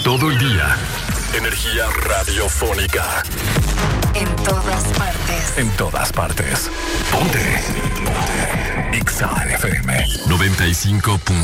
Todo el día. Energía radiofónica. En todas partes. En todas partes. Ponte. Ponte. Exa FM 95.